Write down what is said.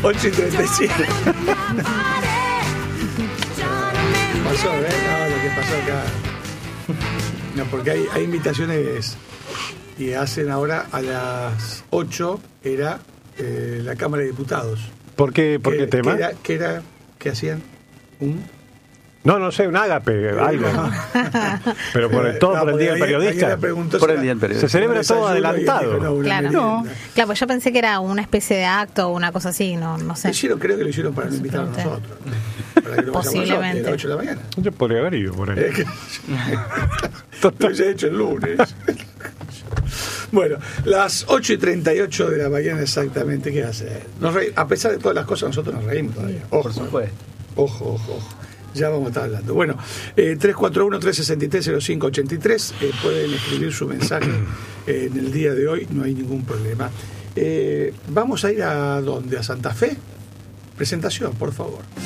8:37. Pasó, ¿eh? No, lo que pasó acá. No, porque hay invitaciones y hacen ahora a las 8 era la Cámara de Diputados. ¿Por qué tema? ¿Qué hacían? No sé, un ágape, algo. Pero por el Día del Periodista. Por el Día del Periodista. Se celebra todo adelantado. Claro, pues yo pensé que era una especie de acto o una cosa así, no sé. Creo que lo hicieron para no invitar a nosotros. Para que no Posiblemente. A las 8 de la mañana. Yo podría haber ido por ahí. Lo he hecho el lunes. Bueno, las 8:38 de la mañana exactamente, ¿qué hace? A pesar de todas las cosas, nosotros nos reímos todavía. Ojo, por supuesto. Ojo. Ya vamos a estar hablando. Bueno, 341-363-0583. Pueden escribir su mensaje en el día de hoy, no hay ningún problema. Vamos a ir a ¿dónde? ¿A Santa Fe? Presentación, por favor.